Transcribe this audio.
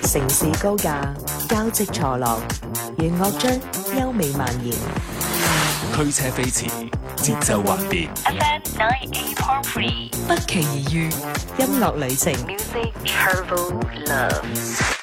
城市高架，交織錯落，弦樂章優美蔓延。 驅車飛馳，節奏幻變。 FM 98.3， 不期而遇，音樂旅程。 Music Travel Love。